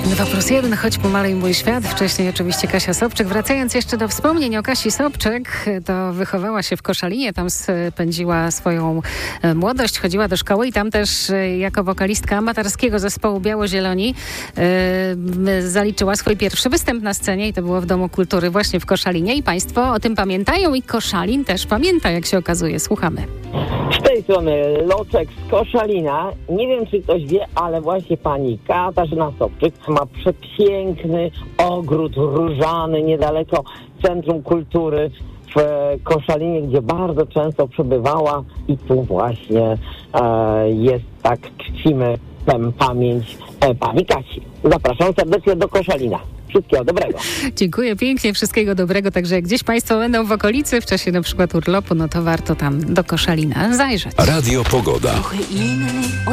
2+1, choć pomalej mój świat. Wcześniej oczywiście Kasia Sobczyk. Wracając jeszcze do wspomnień o Kasi Sobczyk, to wychowała się w Koszalinie, tam spędziła swoją młodość, chodziła do szkoły i tam też jako wokalistka amatorskiego zespołu Biało-Zieloni zaliczyła swój pierwszy występ na scenie i to było w Domu Kultury właśnie w Koszalinie i Państwo o tym pamiętają i Koszalin też pamięta, jak się okazuje. Słuchamy. Z tej strony Loczek z Koszalina. Nie wiem, czy ktoś wie, ale właśnie pani Katarzyna Sobczyk ma przepiękny ogród różany niedaleko Centrum Kultury w Koszalinie, gdzie bardzo często przebywała i tu właśnie jest, tak czcimy tę pamięć pani Kasi. Zapraszam serdecznie do Koszalina. Wszystkiego dobrego. Dziękuję pięknie, wszystkiego dobrego. Także jak gdzieś Państwo będą w okolicy w czasie na przykład urlopu, no to warto tam do Koszalina zajrzeć. Radio Pogoda.